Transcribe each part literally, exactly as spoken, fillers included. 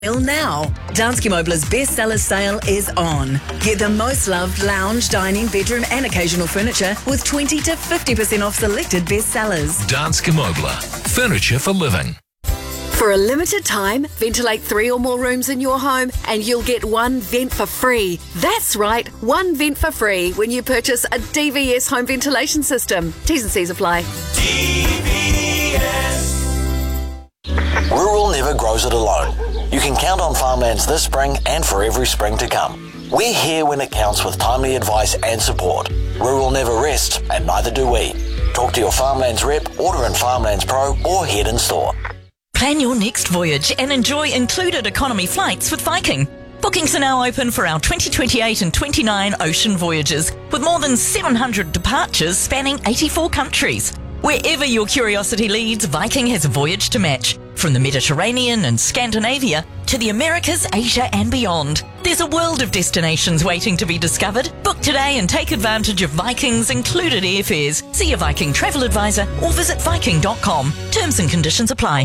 Now, Danske Møbler's bestseller sale is on. Get the most loved lounge, dining, bedroom and occasional furniture with twenty to fifty percent off selected bestsellers. Danske Møbler. Furniture for living. For a limited time, ventilate three or more rooms in your home and you'll get one vent for free. That's right, one vent for free when you purchase a D V S home ventilation system. T's and C's apply. D V S. Rural never grows it alone. You can count on Farmlands this spring and for every spring to come. We're here when it counts with timely advice and support. Rural never rests, and neither do we. Talk to your Farmlands rep, order in Farmlands Pro or head in store. Plan your next voyage and enjoy included economy flights with Viking. Bookings are now open for our twenty twenty-eight and twenty-nine ocean voyages, with more than seven hundred departures spanning eighty-four countries. Wherever your curiosity leads, Viking has a voyage to match. From the Mediterranean and Scandinavia to the Americas, Asia and beyond. There's a world of destinations waiting to be discovered. Book today and take advantage of Viking's included airfares. See your Viking travel advisor or visit viking dot com. Terms and conditions apply.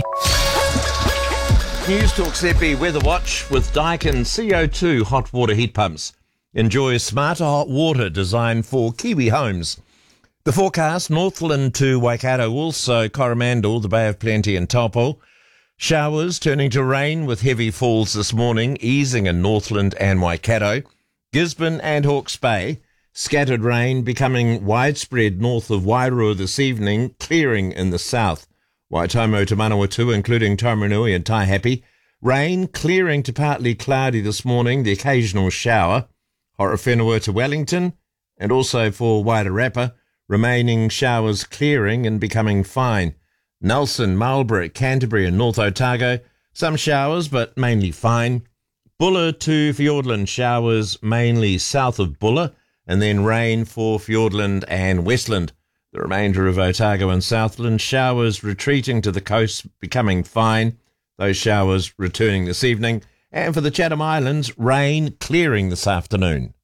News Talk Z B Weather Watch with Daikin C O two hot water heat pumps. Enjoy smarter hot water designed for Kiwi homes. The forecast, Northland to Waikato, also Coromandel, the Bay of Plenty and Taupo. Showers turning to rain with heavy falls this morning, easing in Northland and Waikato. Gisborne and Hawke's Bay, scattered rain becoming widespread north of Wairua this evening, clearing in the south. Waitomo to Manawatu, including Taumarunui and Taihape. Rain clearing to partly cloudy this morning, the occasional shower. Horowhenua to Wellington, and also for Wairarapa, remaining showers clearing and becoming fine. Nelson, Marlborough, Canterbury and North Otago, some showers but mainly fine. Buller to Fiordland, showers mainly south of Buller, and then rain for Fiordland and Westland. The remainder of Otago and Southland, showers retreating to the coast, becoming fine. Those showers returning this evening. And for the Chatham Islands, rain clearing this afternoon.